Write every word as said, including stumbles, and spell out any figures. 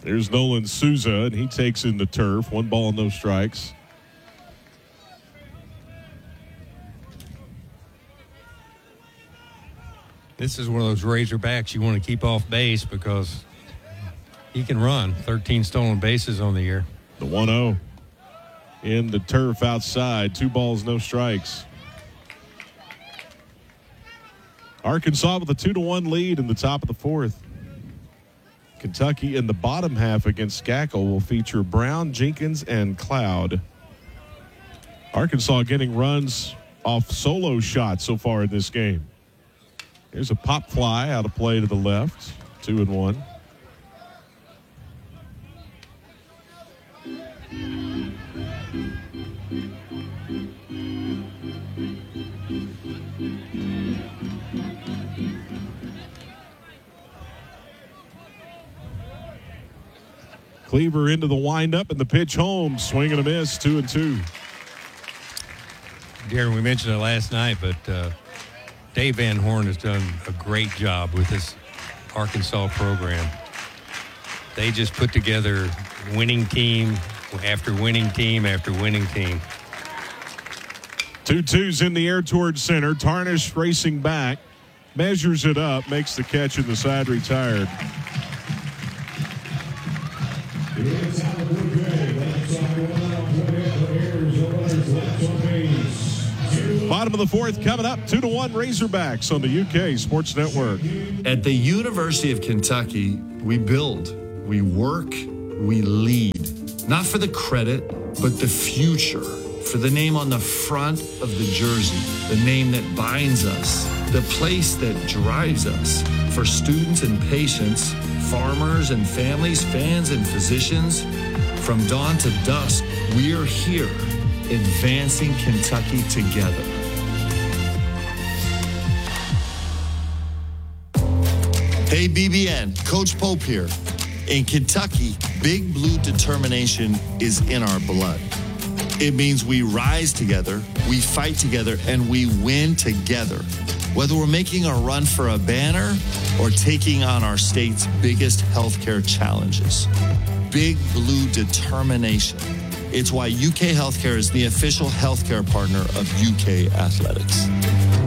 There's Nolan Souza, and he takes in the turf. One ball and no strikes. This is one of those Razorbacks you want to keep off base because he can run. thirteen stolen bases on the year. The one oh in the turf outside. Two balls, no strikes. Arkansas with a two to one lead in the top of the fourth. Kentucky in the bottom half against Skakel will feature Brown, Jenkins, and Cloud. Arkansas getting runs off solo shots so far in this game. Here's a pop fly out of play to the left. Two and one. Cleaver into the windup and the pitch home. Swing and a miss. Two and two. Darren, we mentioned it last night, but uh, Dave Van Horn has done a great job with this Arkansas program. They just put together winning team after winning team after winning team. Two twos in the air towards center. Tarnish racing back. Measures it up. Makes the catch in the side retired. Bottom of the fourth coming up. Two to one Razorbacks on the U K Sports Network. At the University of Kentucky, we build, we work, we lead. Not for the credit, but the future. For the name on the front of the jersey, the name that binds us, the place that drives us. For students and patients, farmers and families, fans and physicians, from dawn to dusk, we're here, advancing Kentucky together. Hey, B B N, Coach Pope here. In Kentucky, Big Blue determination is in our blood. It means we rise together, we fight together, and we win together. Whether we're making a run for a banner or taking on our state's biggest healthcare challenges. Big Blue determination. It's why U K Healthcare is the official healthcare partner of U K Athletics.